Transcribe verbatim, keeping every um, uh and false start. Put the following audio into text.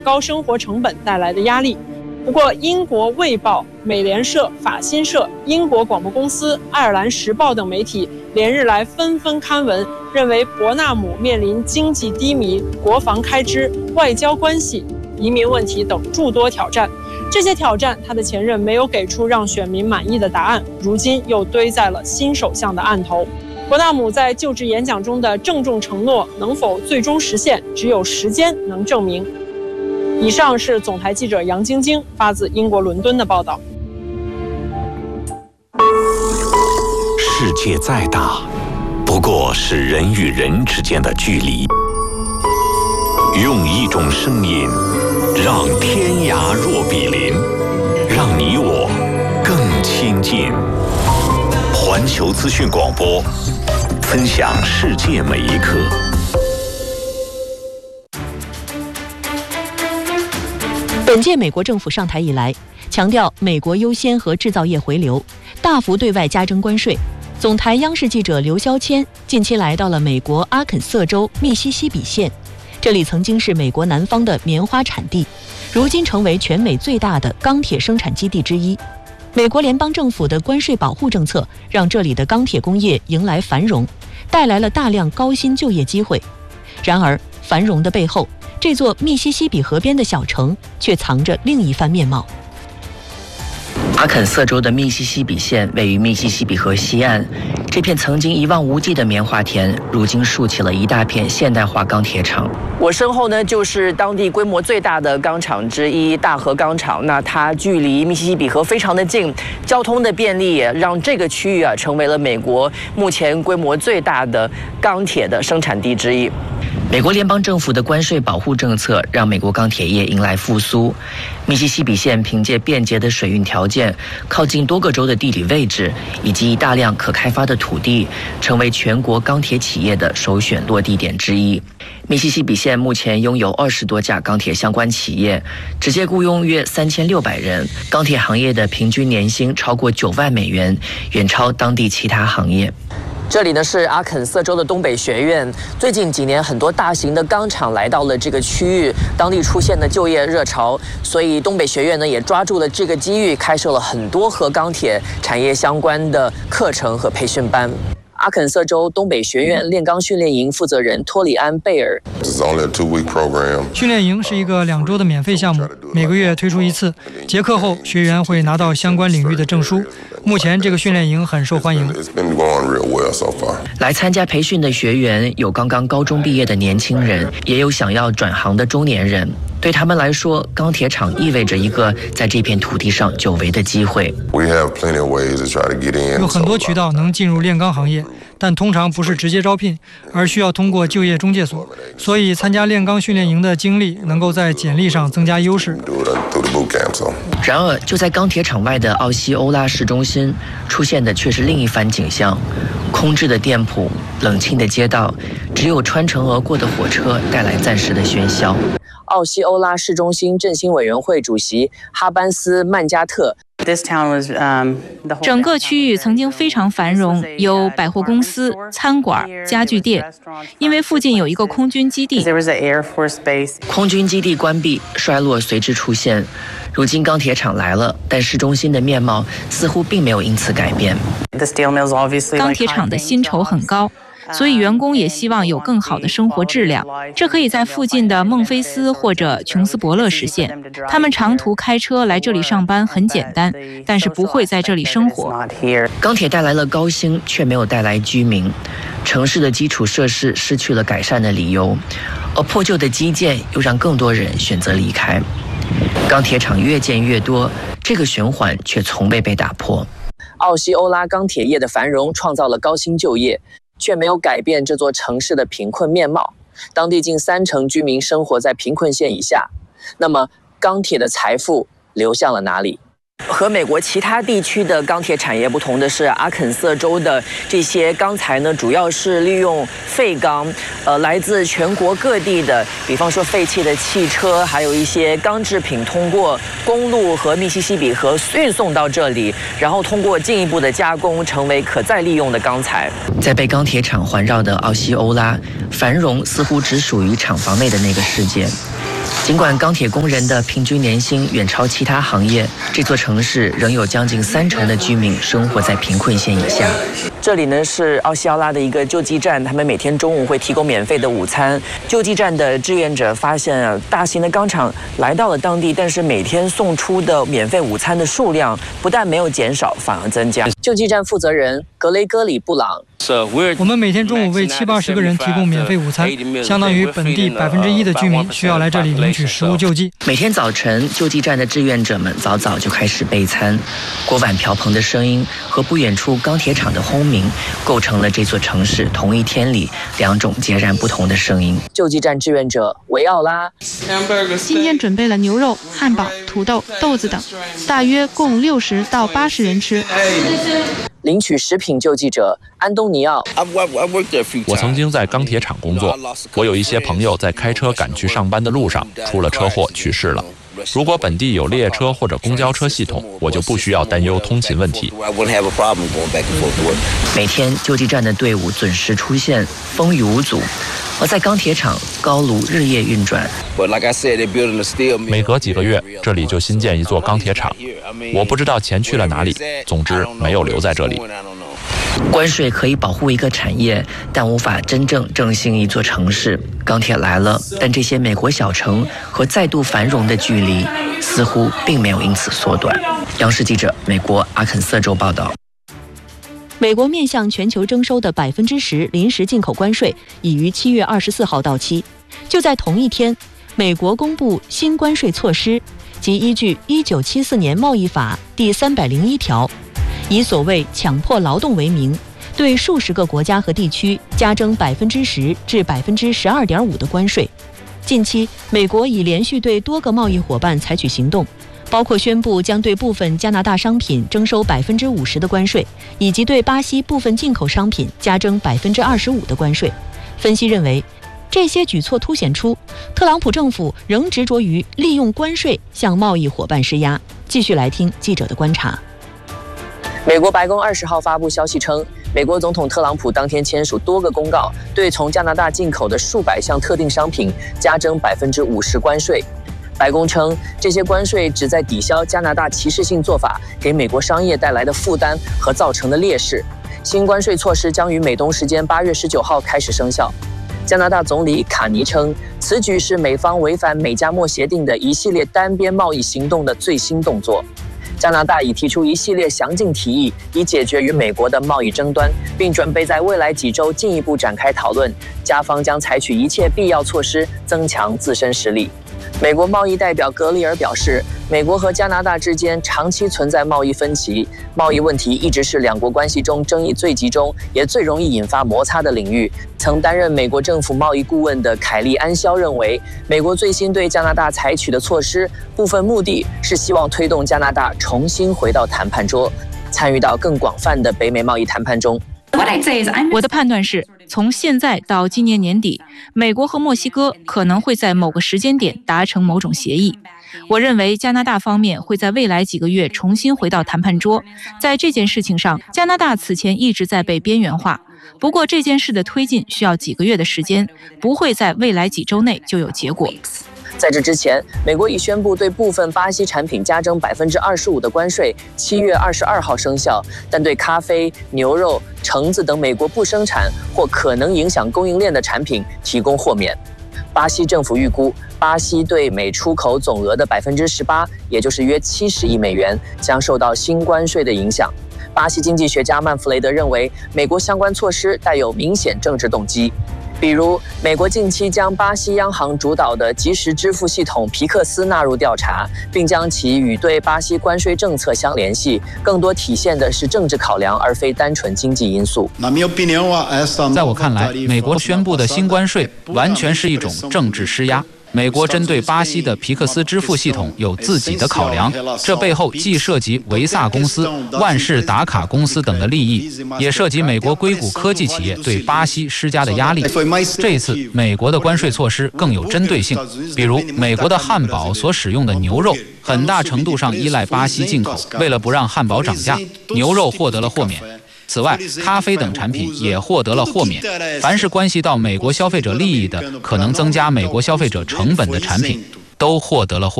高生活成本带来的压力。不过，英国《卫报》、美联社、法新社、英国广播公司、爱尔兰时报等媒体连日来纷纷刊文，认为伯纳姆面临经济低迷、国防开支、外交关系、移民问题等诸多挑战。这些挑战，他的前任没有给出让选民满意的答案，如今又堆在了新首相的案头。伯纳姆在就职演讲中的郑重承诺能否最终实现，只有时间能证明。以上是总台记者杨晶晶发自英国伦敦的报道。 世界再大，不过是人与人之间的距离。用一种声音，让天涯若比邻，让你我更亲近。环球资讯广播，分享世界每一刻。 本届美国政府上台以来，强调美国优先和制造业回流，大幅对外加征关税。总台央视记者刘肖谦近期来到了美国阿肯色州密西西比县，这里曾经是美国南方的棉花产地，如今成为全美最大的钢铁生产基地之一。美国联邦政府的关税保护政策让这里的钢铁工业迎来繁荣，带来了大量高薪就业机会。然而，繁荣的背后，这座密西西比河边的小城却藏着另一番面貌。 阿肯色州的密西西比县位于密西西比河西岸，这片曾经一望无际的棉花田，如今竖起了一大片现代化钢铁厂。我身后呢，就是当地规模最大的钢厂之一——大河钢厂。那它距离密西西比河非常的近，交通的便利也让这个区域啊成为了美国目前规模最大的钢铁的生产地之一。美国联邦政府的关税保护政策让美国钢铁业迎来复苏。密西西比县凭借便捷的水运条件、靠近多个州的地理位置以及大量可开发的土地，成为全国钢铁企业的首选落地点之一。密西西比县目前拥有二十多家钢铁相关企业，直接雇佣约三千六百人，钢铁行业的平均年薪超过九万美元，远超当地其他行业。这里呢是阿肯色州的东北学院，最近几年很多大型的钢厂来到了这个区域，当地出现了就业热潮，所以东北学院呢也抓住了这个机遇，开设了很多和钢铁产业相关的课程和培训班。阿肯色州东北学院炼钢训练营负责人托里安·贝尔， 训练营是一个两周的免费项目，每个月推出一次。结课后，学员会拿到相关领域的证书。目前这个训练营很受欢迎。 来参加培训的学员有刚刚高中毕业的年轻人，也有想要转行的中年人。对他们来说，钢铁厂意味着一个在这片土地上久违的机会。 有很多渠道能进入炼钢行业，但通常不是直接招聘，而需要通过就业中介所。所以参加炼钢训练营的经历能够在简历上增加优势。 然而，就在钢铁厂外的奥西欧拉市中心，出现的却是另一番景象：空置的店铺、冷清的街道，只有穿城而过的火车带来暂时的喧嚣。奥西欧拉市中心振兴委员会主席哈班斯·曼加特。 整个区域曾经非常繁荣，有百货公司、餐馆、家具店，因为附近有一个空军基地。 空军基地关闭，衰落随之出现。如今钢铁厂来了，但市中心的面貌似乎并没有因此改变。 钢铁厂的薪酬很高，所以员工也希望有更好的生活质量，这可以在附近的孟菲斯或者琼斯伯勒实现。他们长途开车来这里上班很简单，但是不会在这里生活。 钢铁带来了高薪，却没有带来居民。城市的基础设施失去了改善的理由，而破旧的基建又让更多人选择离开。钢铁厂越建越多，这个循环却从未被打破。奥西欧拉钢铁业的繁荣创造了高薪就业，却没有改变这座城市的贫困面貌。当地近三成居民生活在贫困线以下。那么，钢铁的财富流向了哪里？和美国其他地区的钢铁产业不同的是，阿肯色州的这些钢材呢，主要是利用废钢，呃，来自全国各地的，比方说废弃的汽车，还有一些钢制品，通过公路和密西西比河运送到这里，然后通过进一步的加工，成为可再利用的钢材。在被钢铁厂环绕的奥西欧拉，繁荣似乎只属于厂房内的那个世界。 尽管钢铁工人的平均年薪远超其他行业，这座城市仍有将近三成的居民生活在贫困线以下。这里呢是奥西奥拉的一个救济站，他们每天中午会提供免费的午餐。救济站的志愿者发现啊，大型的钢厂来到了当地，但是每天送出的免费午餐的数量不但没有减少，反而增加。救济站负责人格雷戈里·布朗。 我们每天中午为七八十个人提供免费午餐，相当于本地百分之一的居民需要来这里领取食物救济。 每天早晨，救济站的志愿者们早早就开始备餐，锅碗瓢盆的声音和不远处钢铁厂的轰鸣，构成了这座城市同一天里两种截然不同的声音。救济站志愿者维奥拉， 今天准备了牛肉、汉堡、土豆、豆子等，大约共六十到八十人吃。 领取食品救济者安东尼奥， 我曾经在钢铁厂工作，我有一些朋友在开车赶去上班的路上出了车祸去世了。如果本地有列车或者公交车系统，我就不需要担忧通勤问题。 每天救济站的队伍准时出现，风雨无阻。而在钢铁厂，高炉日夜运转。 每隔几个月，这里就新建一座钢铁厂，我不知道钱去了哪里，总之没有留在这里。 关税可以保护一个产业，但无法真正振兴一座城市。钢铁来了，但这些美国小城和再度繁荣的距离似乎并没有因此缩短。央视记者美国阿肯色州报道。 美国面向全球征收的百分之十临时进口关税已于七月二十四号到期。就在同一天，美国公布新关税措施，即依据一九七四年贸易法第三百零一条，以所谓强迫劳动为名，对数十个国家和地区加征百分之十至百分之十二点五的关税。近期，美国已连续对多个贸易伙伴采取行动，包括宣布将对部分加拿大商品征收百分之五十的关税，以及对巴西部分进口商品加征百分之二十五的关税。分析认为，这些举措凸显出特朗普政府仍执着于利用关税向贸易伙伴施压。继续来听记者的观察。 美国白宫二十号发布消息称，美国总统特朗普当天签署多个公告，对从加拿大进口的数百项特定商品加征百分之五十关税。白宫称，这些关税旨在抵消加拿大歧视性做法给美国商业带来的负担和造成的劣势。新关税措施将于美东时间八月十九号开始生效。加拿大总理卡尼称，此举是美方违反美加墨协定的一系列单边贸易行动的最新动作。加拿大已提出一系列详尽提议，以解决与美国的贸易争端，并准备在未来几周进一步展开讨论。加方将采取一切必要措施，增强自身实力。美国贸易代表格里尔表示，美国和加拿大之间长期存在贸易分歧，贸易问题一直是两国关系中争议最集中，也最容易引发摩擦的领域。曾担任美国政府贸易顾问的凯利安肖认为，美国最新对加拿大采取的措施，部分目的是希望推动加拿大重新回到谈判桌，参与到更广泛的北美贸易谈判中。 我的判断是，从现在到今年年底，美国和墨西哥可能会在某个时间点达成某种协议。我认为加拿大方面会在未来几个月重新回到谈判桌。在这件事情上，加拿大此前一直在被边缘化。不过这件事的推进需要几个月的时间，不会在未来几周内就有结果。 在这之前，美国已宣布对部分巴西产品加征百分之二十五的关税，七月二十二号生效，但对咖啡、牛肉、橙子等美国不生产或可能影响供应链的产品提供豁免。巴西政府预估，巴西对美出口总额的百分之十八，也就是约七十亿美元，将受到新关税的影响。巴西经济学家曼弗雷德认为，美国相关措施带有明显政治动机。比如，美国近期将巴西央行主导的即时支付系统皮克斯纳入调查，并将其与对巴西关税政策相联系，更多体现的是政治考量，而非单纯经济因素。 在我看来，美国宣布的新关税完全是一种政治施压。美国针对巴西的皮克斯支付系统有自己的考量，这背后既涉及维萨公司、万事达卡公司等的利益，也涉及美国硅谷科技企业对巴西施加的压力。这一次，美国的关税措施更有针对性，比如美国的汉堡所使用的牛肉，很大程度上依赖巴西进口。为了不让汉堡涨价，牛肉获得了豁免。此外，咖啡等产品也获得了豁免。凡是关系到美国消费者利益的，可能增加美国消费者成本的产品， 都获得了获